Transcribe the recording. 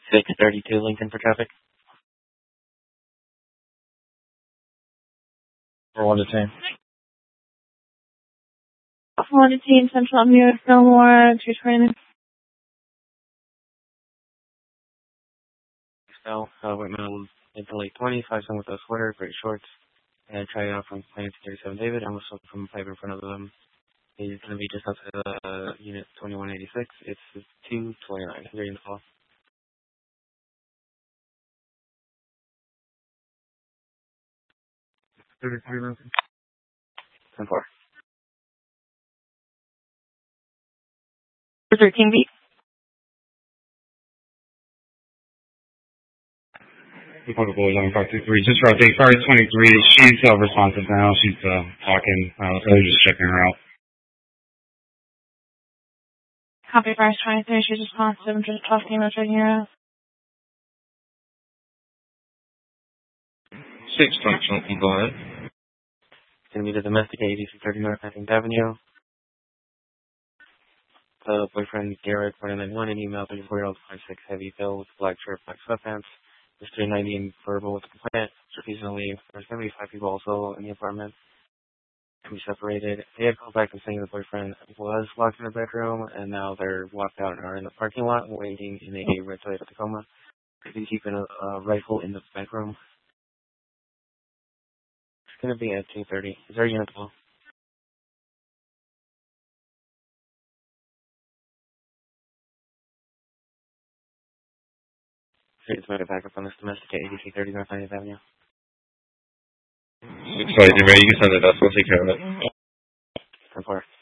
632 Lincoln for traffic. For 1 to 10. 1 to 10 Central Avenue, Fillmore, 220. So, went middle into late 20s, 5 with a sweater, gray shorts, and try it out from Planet 37 David. I'm also from pipe in front of them. He's going to be just outside unit 2186. It's 229. They're in the fall. 33 minutes. 10-4. 13 B. Portable 11-523. Just for update, sorry, 23. She's responsive now. She's talking. So they're just checking her out. Copy Bryce 23. She's responsive. I'm just talking about checking her out. 6 Central, go ahead. It's going to be the domestic 8330 North 19th Avenue. The boyfriend, Garrett, 491, an email 34-year-old 56 heavy bill with black shirt, black sweatpants. There's 390 in verbal with a complaint. Repeatedly, there's 75 people also in the apartment. Can be separated. They had called back and saying the boyfriend was locked in the bedroom, and now they're locked out and are in the parking lot waiting in a red Toyota Tacoma. He's keeping a rifle in the bedroom. It's going to be at 2:30. Is there a unit below? It's made a backup on this domestic at 8330 North 90th Avenue. 6 you can send it us. We'll take care of it. 10-4.